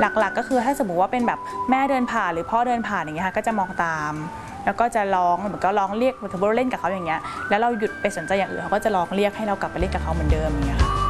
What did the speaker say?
หลักๆก็คือถ้าสมมติว่าเป็นแบบแม่เดินผ่านหรือพ่อเดินผ่านอย่างเงี้ยค่ะก็จะมองตามแล้วก็จะร้องเหมือนก็ร้องเรียกสมมติเราเล่นกับเขาอย่างเงี้ยแล้วเราหยุดไปสนใจอย่างอื่นเขาก็จะร้องเรียกให้เรากลับไปเล่นกับเขาเหมือนเดิมอย่างเงี้ยค่ะ